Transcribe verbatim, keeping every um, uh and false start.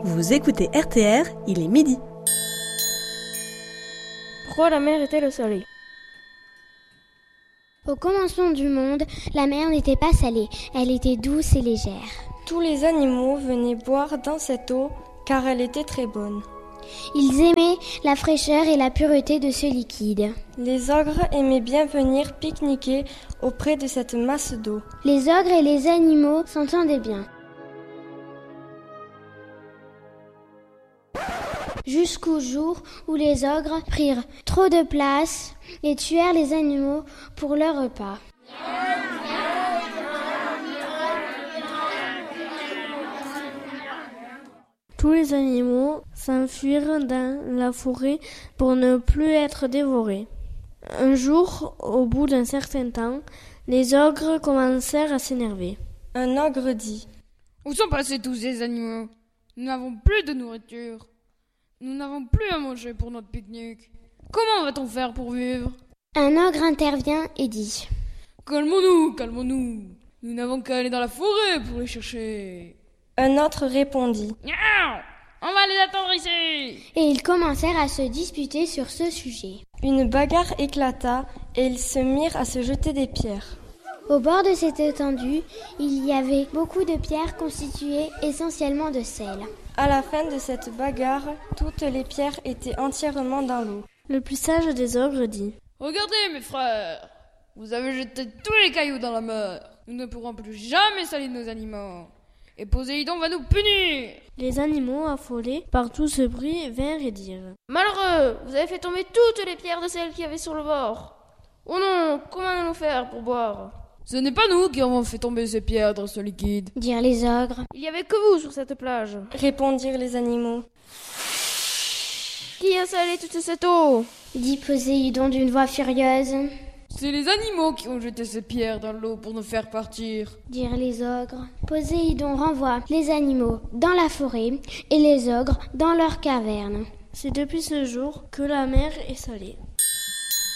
Vous écoutez R T R, il est midi. Pourquoi la mer était-elle salée ? Au commencement du monde, la mer n'était pas salée, elle était douce et légère. Tous les animaux venaient boire dans cette eau car elle était très bonne. Ils aimaient la fraîcheur et la pureté de ce liquide. Les ogres aimaient bien venir pique-niquer auprès de cette masse d'eau. Les ogres et les animaux s'entendaient bien. Jusqu'au jour où les ogres prirent trop de place et tuèrent les animaux pour leur repas. Tous les animaux s'enfuirent dans la forêt pour ne plus être dévorés. Un jour, au bout d'un certain temps, les ogres commencèrent à s'énerver. Un ogre dit : « Où sont passés tous ces animaux ? Nous n'avons plus de nourriture. Nous n'avons plus à manger pour notre pique-nique. Comment va-t-on faire pour vivre ?» Un ogre intervient et dit : « Calmons-nous, calmons-nous. Nous n'avons qu'à aller dans la forêt pour les chercher. » Un autre répondit : « Miaou ! On va les attendre ici !» Et ils commencèrent à se disputer sur ce sujet. Une bagarre éclata et ils se mirent à se jeter des pierres. Au bord de cette étendue, il y avait beaucoup de pierres constituées essentiellement de sel. À la fin de cette bagarre, toutes les pierres étaient entièrement dans l'eau. Le plus sage des ogres dit : « Regardez mes frères, vous avez jeté tous les cailloux dans la mer. Nous ne pourrons plus jamais salir nos animaux. Et Poséidon va nous punir !» Les animaux, affolés par tout ce bruit, vinrent et dirent : « Malheureux, vous avez fait tomber toutes les pierres de sel qu'il y avait sur le bord. Oh non, comment allons-nous faire pour boire ?» « Ce n'est pas nous qui avons fait tomber ces pierres dans ce liquide, » dirent les ogres. « Il n'y avait que vous sur cette plage, » répondirent les animaux. « Qui a salé toute cette eau ?» dit Poséidon d'une voix furieuse. « C'est les animaux qui ont jeté ces pierres dans l'eau pour nous faire partir, » dirent les ogres. Poséidon renvoie les animaux dans la forêt et les ogres dans leur caverne. C'est depuis ce jour que la mer est salée.